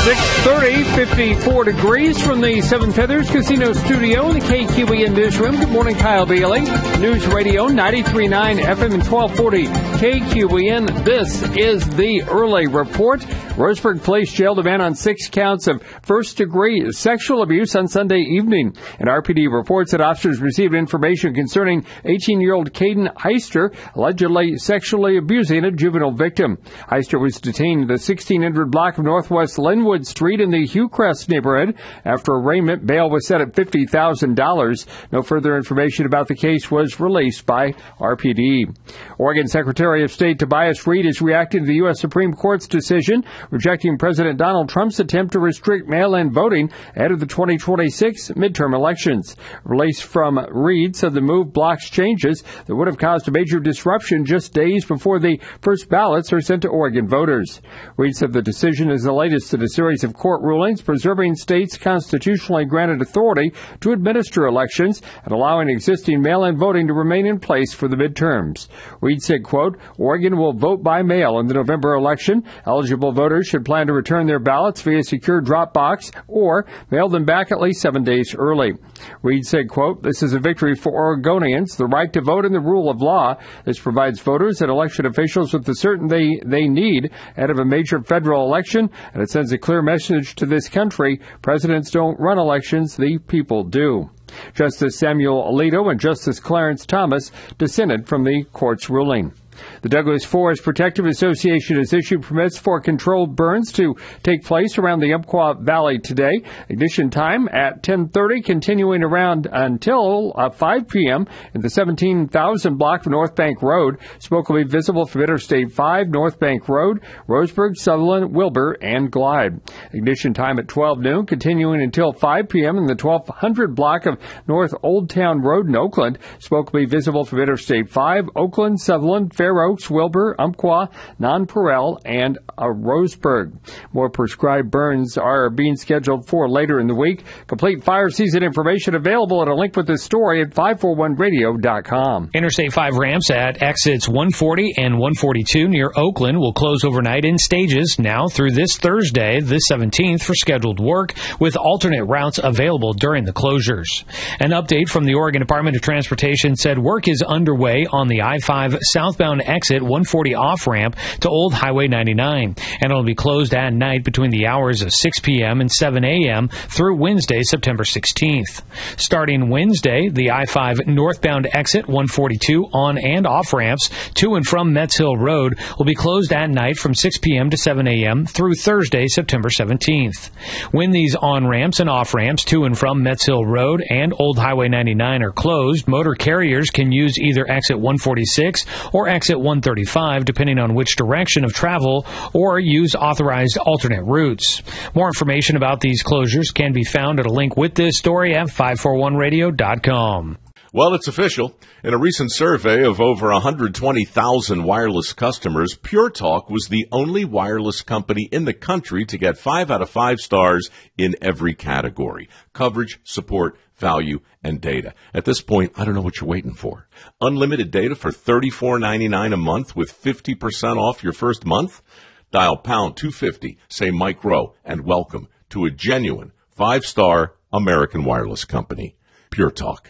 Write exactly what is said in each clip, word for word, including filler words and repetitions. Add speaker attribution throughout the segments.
Speaker 1: six thirty, fifty-four degrees from the Seven Feathers Casino Studio in the K Q E N newsroom. Good morning, Kyle Bailey. News Radio ninety-three point nine F M and twelve forty K Q E N. This is the Early Report. Roseburg Police jailed a man on six counts of first-degree sexual abuse on Sunday evening. And R P D reports that officers received information concerning eighteen-year-old Caden Heister allegedly sexually abusing a juvenile victim. Heister was detained in the sixteen hundred block of Northwest Linwood Street in the Hillcrest neighborhood. After arraignment, bail was set at fifty thousand dollars. No further information about the case was released by R P D. Oregon Secretary of State Tobias Reed is reacting to the U S Supreme Court's decision rejecting President Donald Trump's attempt to restrict mail-in voting ahead of the twenty twenty-six midterm elections. A release from Reed said the move blocks changes that would have caused a major disruption just days before the first ballots are sent to Oregon voters. Reed said the decision is the latest in a series of court rulings preserving states' constitutionally granted authority to administer elections and allowing existing mail-in voting to remain in place for the midterms. Reed said, quote, Oregon will vote by mail in the November election. Eligible voters should plan to return their ballots via secure drop box or mail them back at least seven days early. Reed said, quote, this is a victory for Oregonians, the right to vote and the rule of law. This provides voters and election officials with the certainty they need ahead of a major federal election, and it sends a clear message to this country. Presidents don't run elections, the people do. Justice Samuel Alito and Justice Clarence Thomas dissented from the court's ruling. The Douglas Forest Protective Association has issued permits for controlled burns to take place around the Umpqua Valley today. Ignition time at ten thirty, continuing around until uh, five p.m. in the seventeen thousand block of North Bank Road. Smoke will be visible from Interstate five, North Bank Road, Roseburg, Sutherland, Wilbur, and Glide. Ignition time at twelve noon, continuing until five p.m. in the twelve hundred block of North Old Town Road in Oakland. Smoke will be visible from Interstate five, Oakland, Sutherland, Fair Oaks, Wilbur, Umpqua, Nonpareil, and uh, Roseburg. More prescribed burns are being scheduled for later in the week. Complete fire season information available at a link with this story at five forty-one radio dot com.
Speaker 2: Interstate five ramps at exits one forty and one forty-two near Oakland will close overnight in stages now through this Thursday, the seventeenth, for scheduled work, with alternate routes available during the closures. An update from the Oregon Department of Transportation said work is underway on the I five southbound exit one forty off-ramp to Old Highway ninety-nine, and it'll be closed at night between the hours of six p.m. and seven a.m. through Wednesday, September sixteenth. Starting Wednesday, the I five northbound exit one forty-two on and off-ramps to and from Metz Hill Road will be closed at night from six p.m. to seven a.m. through Thursday, September seventeenth. When these on-ramps and off-ramps to and from Metz Hill Road and Old Highway ninety-nine are closed, motor carriers can use either exit one forty-six or exit one thirty-five, depending on which direction of travel, or use authorized alternate routes. More information about these closures can be found at a link with this story at five forty-one radio dot com.
Speaker 3: Well, it's official. In a recent survey of over one hundred twenty thousand wireless customers, Pure Talk was the only wireless company in the country to get five out of five stars in every category: coverage, support, value, and data. At this point, I don't know what you're waiting for. Unlimited data for thirty-four ninety-nine a month with fifty percent off your first month? Dial pound two fifty, say Mike Rowe, and welcome to a genuine five-star American wireless company. Pure Talk.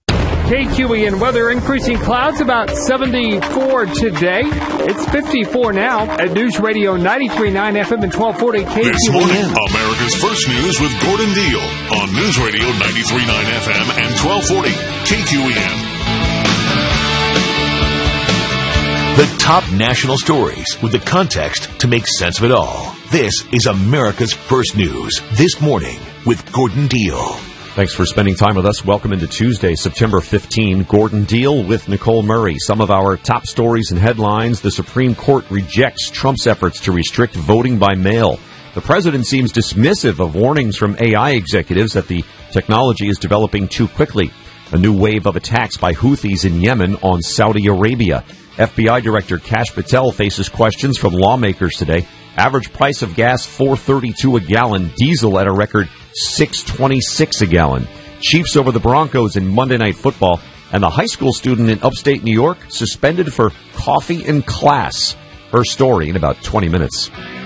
Speaker 1: K Q E N weather, increasing clouds, about seventy-four today. It's fifty-four now at News Radio ninety-three point nine F M and twelve forty K Q E N.
Speaker 4: This morning, America's First News with Gordon Deal on News Radio ninety-three point nine F M and twelve forty K Q E N. The top national stories with the context to make sense of it all. This is America's First News this morning with Gordon Deal.
Speaker 5: Thanks for spending time with us. Welcome into Tuesday, September fifteenth. Gordon Deal with Nicole Murray. Some of our top stories and headlines. The Supreme Court rejects Trump's efforts to restrict voting by mail. The president seems dismissive of warnings from A I executives that the technology is developing too quickly. A new wave of attacks by Houthis in Yemen on Saudi Arabia. F B I Director Kash Patel faces questions from lawmakers today. Average price of gas, four thirty-two a gallon. Diesel at a record six twenty-six a gallon. Chiefs over the Broncos in Monday Night Football. And the high school student in upstate New York suspended for coffee in class. Her story in about twenty minutes.